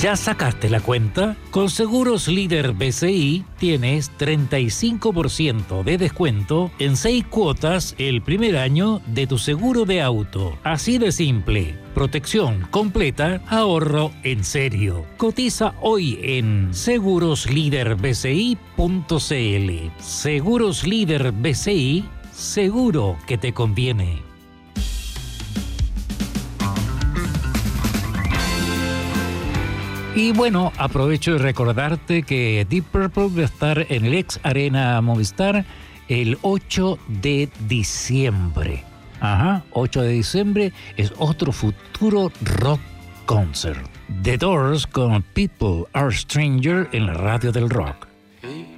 ¿Ya sacaste la cuenta? Con Seguros Líder BCI tienes 35% de descuento en 6 cuotas el primer año de tu seguro de auto. Así de simple. Protección completa, ahorro en serio. Cotiza hoy en segurosliderbci.cl. Seguros Líder BCI, seguro que te conviene. Y bueno, aprovecho de recordarte que Deep Purple va a estar en el ex Arena Movistar el 8 de diciembre. 8 de diciembre es otro futuro rock concert. The Doors con People Are Stranger en la radio del rock.